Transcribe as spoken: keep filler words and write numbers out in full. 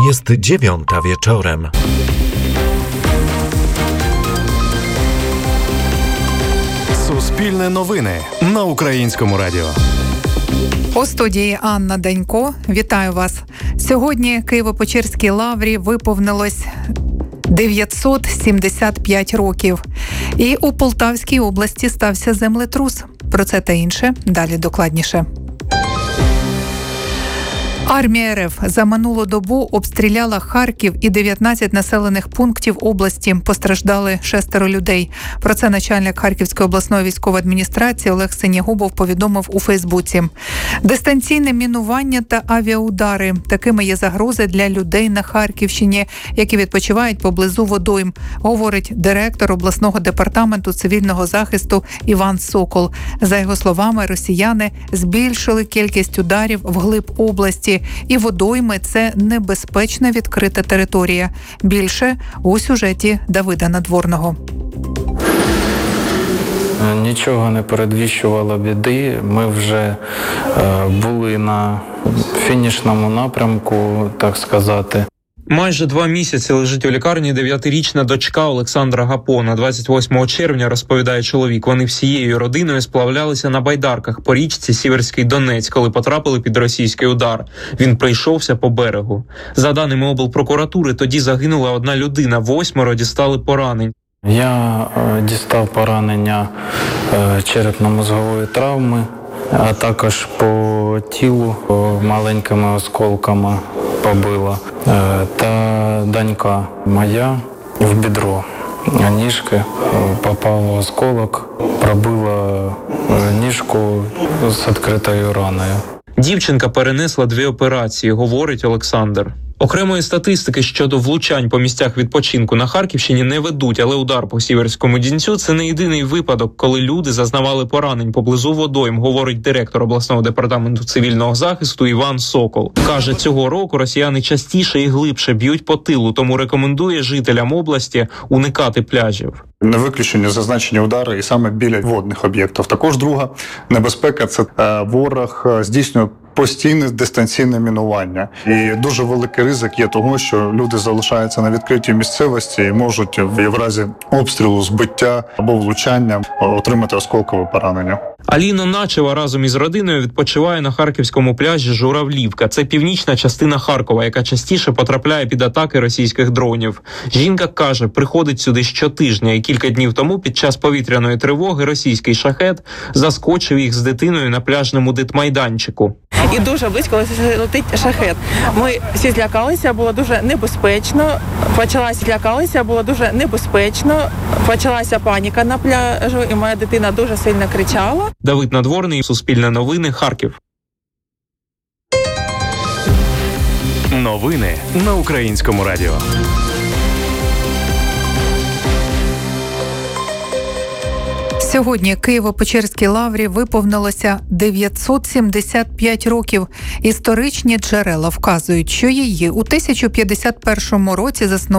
Jest dziewiąta wieczorem. Суспільне новини на Українському радіо. У студії Анна Данько. Вітаю вас. Сьогодні Києво-Печерській лаврі виповнилось дев'ятсот сімдесят п'ять років. І у Полтавській області стався землетрус. Про це та інше далі докладніше. Армія РФ за минулу добу обстріляла Харків і дев'ятнадцять населених пунктів області. Постраждали шестеро людей. Про це начальник Харківської обласної військової адміністрації Олег Синягубов повідомив у Фейсбуці. Дистанційне мінування та авіаудари – такими є загрози для людей на Харківщині, які відпочивають поблизу водойм, говорить директор обласного департаменту цивільного захисту Іван Сокол. За його словами, росіяни збільшили кількість ударів вглиб області, і водойми – це небезпечна відкрита територія. Більше у сюжеті Давида Надворного. Нічого не передвіщувало біди. Ми вже е, були на фінішному напрямку, так сказати. Майже два місяці лежить у лікарні дев'ятирічна дочка Олександра Гапона. двадцять восьмого червня, розповідає чоловік, вони всією родиною сплавлялися на байдарках по річці Сіверський Донець, коли потрапили під російський удар. Він прийшовся по берегу. За даними облпрокуратури, тоді загинула одна людина, восьмеро дістали поранень. Я е, дістав поранення е, черепно-мозгової травми, а також по тілу о, маленькими осколками побила. Е, та донька моя в бідро. Ніжки попав осколок, пробила ніжку з відкритою раною. Дівчинка перенесла дві операції, говорить Олександр. Окремої статистики щодо влучань по місцях відпочинку на Харківщині не ведуть, але удар по Сіверському Донцю – це не єдиний випадок, коли люди зазнавали поранень поблизу водойм, говорить директор обласного департаменту цивільного захисту Іван Сокол. Каже, цього року росіяни частіше і глибше б'ють по тилу, тому рекомендує жителям області уникати пляжів. Не виключені зазначені удари і саме біля водних об'єктів. Також друга небезпека – це ворог здійснює постійне дистанційне мінування. І дуже великий ризик є того, що люди залишаються на відкритій місцевості і можуть в разі обстрілу, збиття або влучання отримати осколкове поранення. Аліна Начева разом із родиною відпочиває на харківському пляжі Журавлівка. Це північна частина Харкова, яка частіше потрапляє під атаки російських дронів. Жінка каже, приходить сюди щотижня, і кілька днів тому під час повітряної тривоги російський шахет заскочив їх з дитиною на пляжному дитмайданчику. І дуже близько летить шахет. Ми всі злякалися, було дуже небезпечно. Почалася злякалися, було дуже небезпечно. Почалася паніка на пляжу, і моя дитина дуже сильно кричала. Давид Надворний, Суспільне новини, Харків. Новини на Українському радіо. Сьогодні Києво-Печерській лаврі виповнилося дев'ятсот сімдесят п'ять років. Історичні джерела вказують, що її у тисяча п'ятдесят першому році заснували